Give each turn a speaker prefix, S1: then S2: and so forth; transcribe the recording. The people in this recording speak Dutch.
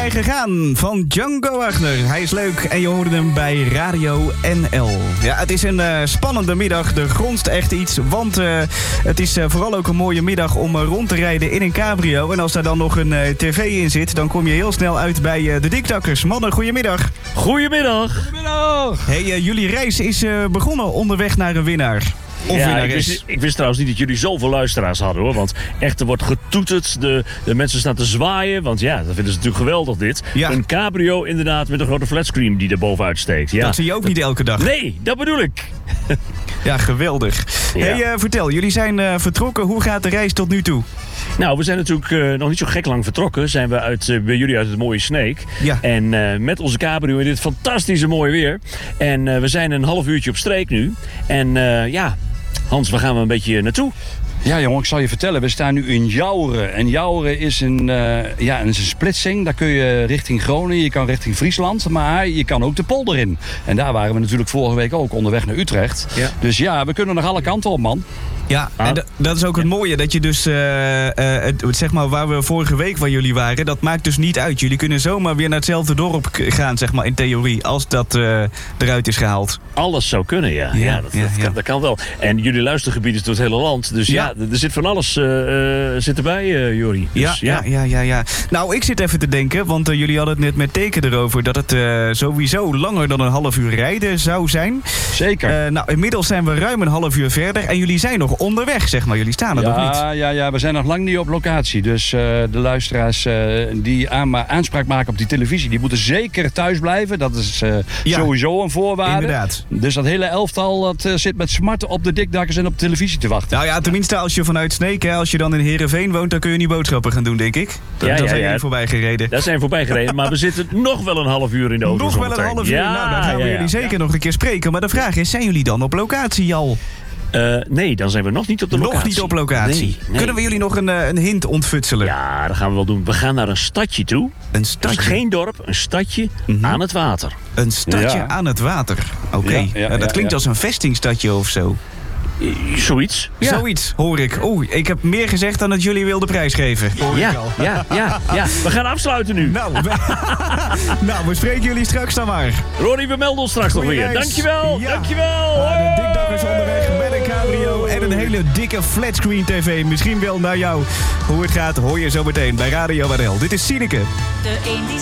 S1: mij gegaan van Django Wagner. Hij is leuk en je hoorde hem bij Radio NL. Ja, het is een spannende middag. Er gronst echt iets, want het is vooral ook een mooie middag om rond te rijden in een cabrio. En als daar dan nog een tv in zit, dan kom je heel snel uit bij de Dikdakkers. Mannen, goedemiddag.
S2: Goedemiddag.
S3: Goedemiddag.
S1: Hey, jullie reis is begonnen onderweg naar een winnaar.
S2: Ik wist trouwens niet dat jullie zoveel luisteraars hadden, hoor. Want echt, er wordt getoeterd. De mensen staan te zwaaien. Want ja, dat vinden ze natuurlijk geweldig, dit.
S1: Ja.
S2: Een cabrio inderdaad met een grote flatscreen die er bovenuit steekt. Ja.
S1: Dat zie je ook niet elke dag.
S2: Nee, dat bedoel ik.
S1: Ja, geweldig.
S2: Ja.
S1: Hey, vertel, jullie zijn vertrokken. Hoe gaat de reis tot nu toe?
S2: Nou, we zijn natuurlijk nog niet zo gek lang vertrokken. Zijn we bij jullie uit het mooie Sneek.
S1: Ja.
S2: En met onze cabrio in dit fantastische mooie weer. En we zijn een half uurtje op streek nu. En Hans, waar gaan we een beetje naartoe?
S3: Ja, jongen, ik zal je vertellen. We staan nu in Jouweren. En Jouweren is een splitsing. Daar kun je richting Groningen, je kan richting Friesland. Maar je kan ook de polder in. En daar waren we natuurlijk vorige week ook onderweg naar Utrecht. Ja. Dus ja, we kunnen nog alle kanten op, man.
S1: Ja, en dat is ook het mooie. Dat je dus, zeg maar, waar we vorige week waar jullie waren, dat maakt dus niet uit. Jullie kunnen zomaar weer naar hetzelfde dorp gaan, zeg maar, in theorie. Als dat eruit is gehaald.
S2: Alles zou kunnen, ja. Dat kan wel. En jullie luistergebied is door het hele land. Dus ja, er zit van alles zit erbij, Jori. Dus,
S1: ja. Nou, ik zit even te denken, want jullie hadden het net met Teken erover dat het sowieso langer dan een half uur rijden zou zijn.
S3: Zeker.
S1: Nou, inmiddels zijn we ruim een half uur verder en jullie zijn nog onderweg, zeg maar. Jullie staan er nog niet.
S3: Ja, we zijn nog lang niet op locatie. Dus de luisteraars die aanspraak maken op die televisie, die moeten zeker thuis blijven. Dat is sowieso een voorwaarde.
S1: Inderdaad.
S3: Dus dat hele elftal dat zit met smart op de Dikdakkers en op televisie te wachten.
S1: Nou ja, tenminste als je vanuit Sneek, als je dan in Heerenveen woont, dan kun je niet boodschappen gaan doen, denk ik. Daar zijn jullie voorbij gereden.
S2: Daar zijn we voorbij gereden, maar we zitten nog wel een half uur in de auto.
S1: Nog wel een half uur? Nou, dan gaan we jullie zeker nog een keer spreken. Maar de vraag is, zijn jullie dan op locatie al?
S2: Nee, dan zijn we nog niet op de locatie.
S1: Nog niet op locatie. Nee. Kunnen we jullie nog een hint ontfutselen?
S2: Ja, dat gaan we wel doen. We gaan naar een stadje toe.
S1: Een stadje?
S2: Dus geen dorp, een stadje aan het water.
S1: Een stadje aan het water. Oké. Dat klinkt als een vestingstadje of zo.
S2: Zoiets.
S1: Ja. Zoiets, hoor ik. Ik heb meer gezegd dan dat jullie wilden prijsgeven.
S2: Ja. We gaan afsluiten nu.
S1: Nou, we spreken jullie straks dan maar.
S2: Ronnie, we melden ons straks nog weer. Dankjewel. Dankjewel.
S1: De Dikdakkers onderweg met een cabrio en een hele dikke flatscreen tv. Misschien wel naar jou. Hoe het gaat, hoor je zo meteen bij Radio NL. Dit is Sineke.